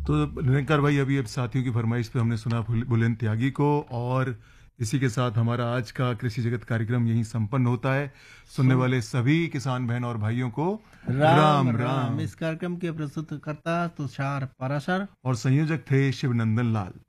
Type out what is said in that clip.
तो निरंकार भाई, अभी अब साथियों की फरमाइश पे हमने सुना बुलेन त्यागी को, और इसी के साथ हमारा आज का कृषि जगत कार्यक्रम यहीं संपन्न होता है। सुनने सुन वाले सभी किसान बहन और भाइयों को राम राम राम। राम। इस कार्यक्रम के प्रस्तुतकर्ता तुषार पाराशर और संयोजक थे शिवनंदन लाल।